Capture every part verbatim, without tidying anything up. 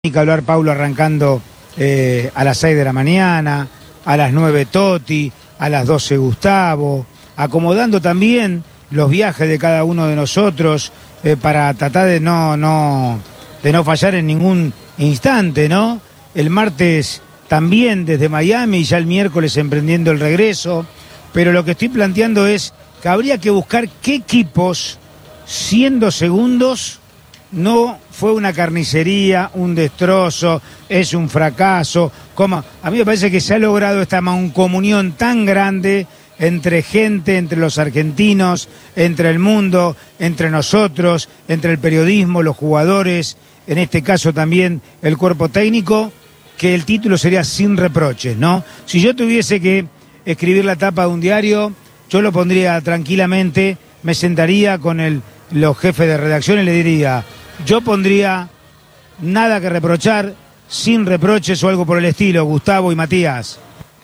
Ni que hablar, Paulo, arrancando eh, a las seis de la mañana, a las nueve Totti, a las doce Gustavo, acomodando también los viajes de cada uno de nosotros eh, para tratar de no, no, de no fallar en ningún instante, ¿no? El martes también desde Miami y ya el miércoles emprendiendo el regreso, pero lo que estoy planteando es que habría que buscar qué equipos, siendo segundos, no fue una carnicería, un destrozo, es un fracaso. Como, a mí me parece que se ha logrado esta mancomunión tan grande entre gente, entre los argentinos, entre el mundo, entre nosotros, entre el periodismo, los jugadores, en este caso también el cuerpo técnico, que el título sería sin reproches, ¿no? Si yo tuviese que escribir la tapa de un diario, yo lo pondría tranquilamente, me sentaría con el, los jefes de redacción y le diría... Yo pondría nada que reprochar, sin reproches o algo por el estilo, Gustavo y Matías.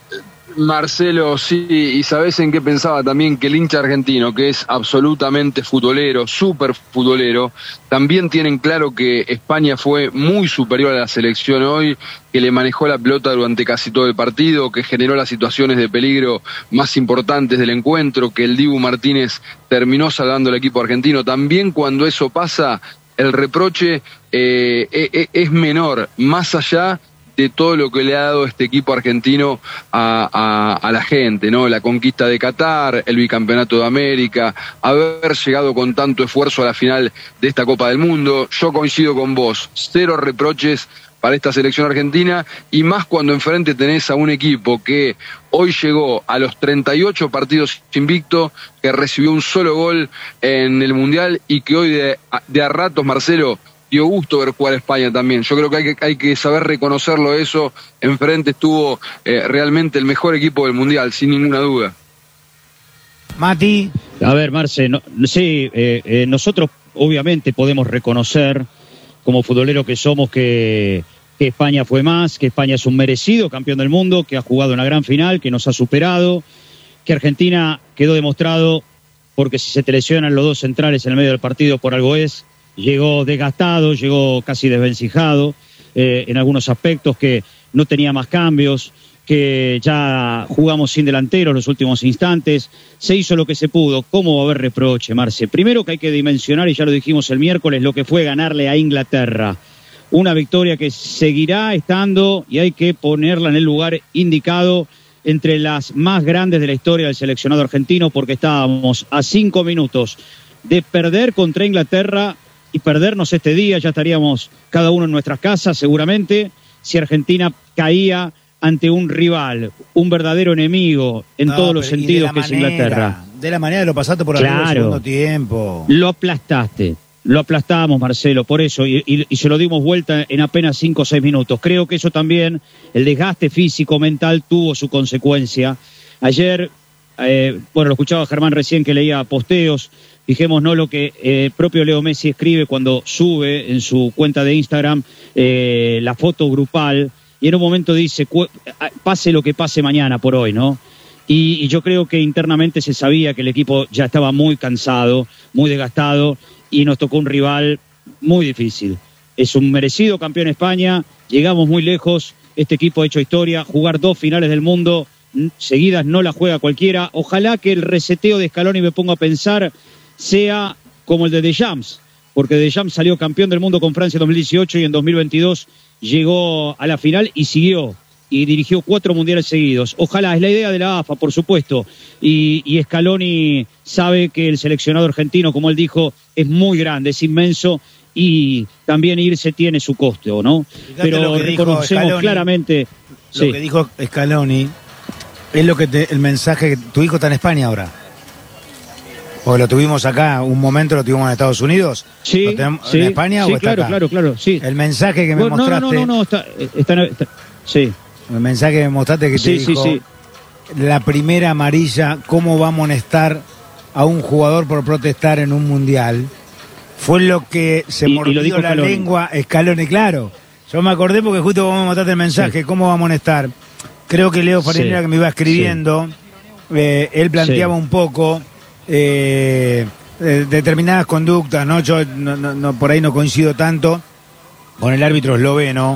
Marcelo, sí, y sabés en qué pensaba también, que el hincha argentino, que es absolutamente futbolero, súper futbolero, también tienen claro que España fue muy superior a la selección hoy, que le manejó la pelota durante casi todo el partido, que generó las situaciones de peligro más importantes del encuentro, que el Dibu Martínez terminó salvando al equipo argentino. También cuando eso pasa, el reproche eh, eh, es menor, más allá de todo lo que le ha dado este equipo argentino a, a, a la gente, ¿no? La conquista de Qatar, el bicampeonato de América, haber llegado con tanto esfuerzo a la final de esta Copa del Mundo. Yo coincido con vos, cero reproches para esta selección argentina, y más cuando enfrente tenés a un equipo que hoy llegó a los treinta y ocho partidos invicto, que recibió un solo gol en el Mundial y que hoy de, de a ratos, Marcelo, dio gusto ver jugar a España también. Yo creo que hay que, hay que saber reconocerlo eso. Enfrente estuvo eh, realmente el mejor equipo del Mundial, sin ninguna duda. Mati. A ver, Marce, no, sí, eh, eh, nosotros obviamente podemos reconocer, como futboleros que somos, que, que España fue más, que España es un merecido campeón del mundo, que ha jugado una gran final, que nos ha superado, que Argentina quedó demostrado, porque si se te lesionan los dos centrales en el medio del partido por algo es, llegó desgastado, llegó casi desvencijado eh, en algunos aspectos, que no tenía más cambios, que ya jugamos sin delantero en los últimos instantes. Se hizo lo que se pudo. ¿Cómo va a haber reproche, Marce? Primero que hay que dimensionar, y ya lo dijimos el miércoles, lo que fue ganarle a Inglaterra. Una victoria que seguirá estando, y hay que ponerla en el lugar indicado, entre las más grandes de la historia del seleccionado argentino, porque estábamos a cinco minutos de perder contra Inglaterra y perdernos este día. Ya estaríamos cada uno en nuestras casas seguramente, si Argentina caía ante un rival, un verdadero enemigo en no, todos los sentidos, que manera, es Inglaterra. De la manera de lo pasaste por claro, el segundo tiempo. Lo aplastaste, lo aplastamos, Marcelo, por eso, y, y, y se lo dimos vuelta en apenas cinco o seis minutos. Creo que eso también, el desgaste físico, mental, tuvo su consecuencia. Ayer, eh, bueno, lo escuchaba Germán recién que leía posteos. Fijémonos lo que eh, propio Leo Messi escribe cuando sube en su cuenta de Instagram eh, la foto grupal, y en un momento dice, pase lo que pase mañana por hoy, ¿no? Y, y yo creo que internamente se sabía que el equipo ya estaba muy cansado, muy desgastado, y nos tocó un rival muy difícil. Es un merecido campeón España, llegamos muy lejos, este equipo ha hecho historia, jugar dos finales del mundo seguidas no la juega cualquiera. Ojalá que el reseteo de Scaloni, me ponga a pensar, sea como el de Deschamps, porque Deschamps salió campeón del mundo con Francia en dos mil dieciocho y en dos mil veintidós llegó a la final y siguió, y dirigió cuatro mundiales seguidos. Ojalá, es la idea de la A F A, por supuesto, y, y Scaloni sabe que el seleccionado argentino, como él dijo, es muy grande, es inmenso, y también irse tiene su costo, ¿no? Fíjate, pero reconocemos Scaloni, claramente... Lo sí. que dijo Scaloni es lo que te, el mensaje que tu hijo está en España ahora. Porque lo tuvimos acá, un momento lo tuvimos en Estados Unidos. Sí, ¿En sí, España sí, o está claro, acá? claro, claro, sí. El mensaje que me bueno, mostraste... No, no, no, no, está, está, está, sí. El mensaje que me mostraste que te sí, dijo, sí, sí. La primera amarilla, ¿cómo va a amonestar a un jugador por protestar en un mundial? Fue lo que se y, mordió y la Scaloni. lengua Scaloni, claro. Yo me acordé porque justo vos me mostraste el mensaje, sí. ¿Cómo va a amonestar? Creo que Leo Farinera, sí. que me iba escribiendo, sí. eh, él planteaba sí. un poco... Eh, Eh, determinadas conductas, ¿no? Yo no, no, no, por ahí no coincido tanto, con el árbitro esloveno.